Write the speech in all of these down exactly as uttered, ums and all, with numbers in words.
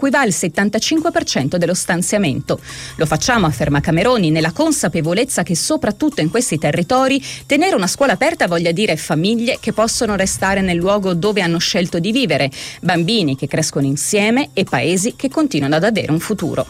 equiva al settantacinque per cento dello stanziamento. Lo facciamo, afferma Cameroni, nella consapevolezza che soprattutto in questi territori tenere una scuola aperta voglia dire famiglie che possono restare nel luogo dove hanno scelto di vivere, bambini che crescono insieme e paesi che continuano ad avere un futuro.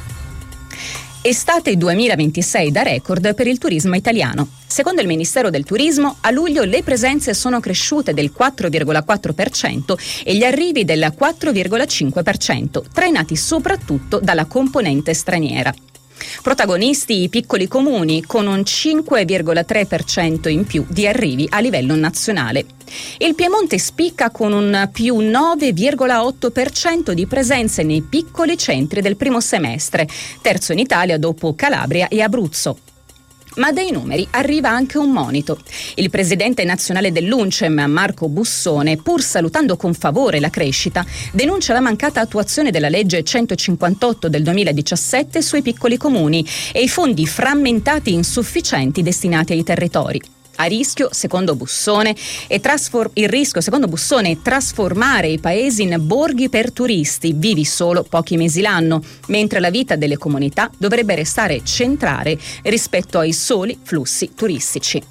Estate duemilaventisei da record per il turismo italiano. Secondo il Ministero del Turismo, a luglio le presenze sono cresciute del quattro virgola quattro per cento e gli arrivi del quattro virgola cinque per cento, trainati soprattutto dalla componente straniera. Protagonisti i piccoli comuni, con un cinque virgola tre per cento in più di arrivi a livello nazionale. Il Piemonte spicca con un più nove virgola otto per cento di presenze nei piccoli centri del primo semestre, terzo in Italia dopo Calabria e Abruzzo. Ma dai numeri arriva anche un monito. Il presidente nazionale dell'UNCEM, Marco Bussone, pur salutando con favore la crescita, denuncia la mancata attuazione della legge centocinquantotto del duemiladiciassette sui piccoli comuni e i fondi frammentati e insufficienti destinati ai territori. A rischio, secondo Bussone, è trasfor- il rischio, secondo Bussone, è trasformare i paesi in borghi per turisti, vivi solo pochi mesi l'anno, mentre la vita delle comunità dovrebbe restare centrale rispetto ai soli flussi turistici.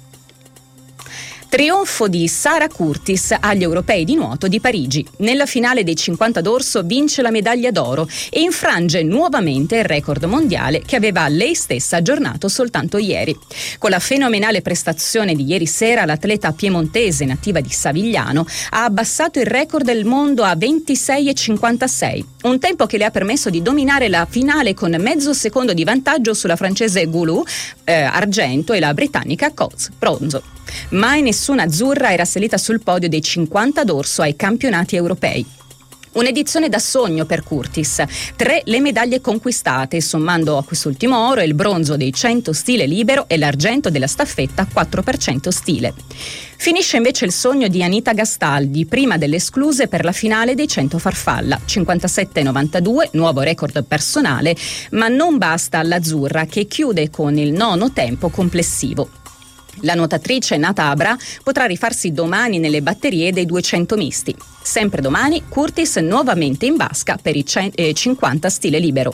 Trionfo di Sara Curtis agli Europei di nuoto di Parigi. Nella finale dei cinquanta d'orso vince la medaglia d'oro e infrange nuovamente il record mondiale che aveva lei stessa aggiornato soltanto ieri. Con la fenomenale prestazione di ieri sera, l'atleta piemontese nativa di Savigliano ha abbassato il record del mondo a ventisei virgola cinquantasei, un tempo che le ha permesso di dominare la finale con mezzo secondo di vantaggio sulla francese Goulou, eh, argento, e la britannica Coates, bronzo. Mai nessuna azzurra era salita sul podio dei cinquanta d'orso ai campionati europei. Un'edizione da sogno per Curtis, tre le medaglie conquistate, sommando a quest'ultimo oro il bronzo dei cento stile libero e l'argento della staffetta quattro per cento stile. Finisce invece il sogno di Anita Gastaldi, prima delle escluse per la finale dei cento farfalla, cinquantasette virgola novantadue, nuovo record personale, ma non basta all'azzurra che chiude con il nono tempo complessivo. La nuotatrice nata a Bra potrà rifarsi domani nelle batterie dei duecento misti. Sempre domani Curtis nuovamente in vasca per i cinquanta stile libero.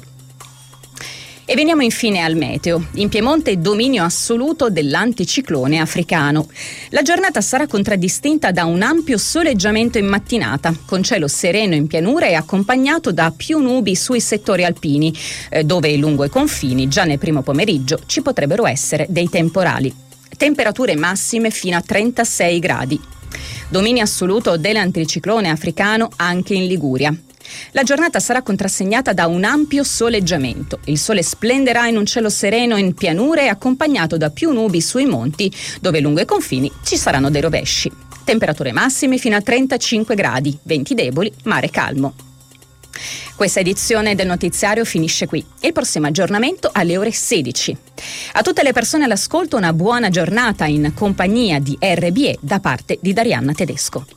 E veniamo infine al meteo. In Piemonte dominio assoluto dell'anticiclone africano. La giornata sarà contraddistinta da un ampio soleggiamento in mattinata, con cielo sereno in pianura e accompagnato da più nubi sui settori alpini, dove lungo i confini già nel primo pomeriggio ci potrebbero essere dei temporali. Temperature massime fino a trentasei gradi. Dominio assoluto dell'anticiclone africano anche in Liguria. La giornata sarà contrassegnata da un ampio soleggiamento. Il sole splenderà in un cielo sereno in pianure e accompagnato da più nubi sui monti, dove lungo i confini ci saranno dei rovesci. Temperature massime fino a trentacinque gradi, venti deboli, mare calmo. Questa edizione del notiziario finisce qui. Il prossimo aggiornamento alle ore sedici. A tutte le persone all'ascolto una buona giornata in compagnia di R B E da parte di Darianna Tedesco.